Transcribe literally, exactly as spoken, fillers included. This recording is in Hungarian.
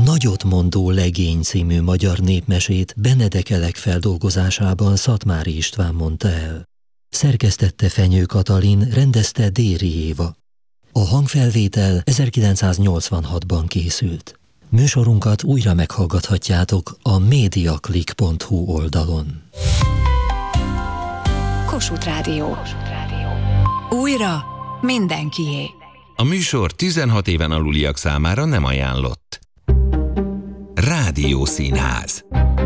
Nagyotmondó legény című magyar népmesét Benedek Elek feldolgozásában Szatmári István mondta el. Szerkesztette Fenyő Katalin, rendezte Déri Éva. A hangfelvétel ezerkilencszáznyolcvanhatban készült. Műsorunkat újra meghallgathatjátok a mediaclick pont hu oldalon. Kossuth Rádió. Újra mindenkié. A műsor tizenhat éven aluliak számára nem ajánlott. Rádiószínház.